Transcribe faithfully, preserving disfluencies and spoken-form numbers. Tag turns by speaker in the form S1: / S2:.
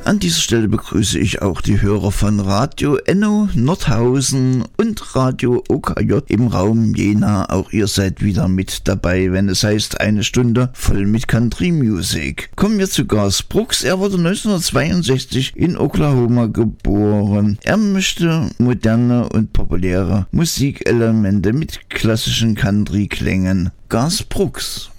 S1: An dieser Stelle begrüße ich auch die Hörer von Radio Enno Nordhausen und Radio O K J im Raum Jena. Auch ihr seid wieder mit dabei, wenn es heißt eine Stunde voll mit Country Music. Kommen wir zu Garth Brooks. Er wurde neunzehnhundertzweiundsechzig in Oklahoma geboren. Er möchte moderne und populäre Musikelemente mit klassischen Country-Klängen. Garth Brooks.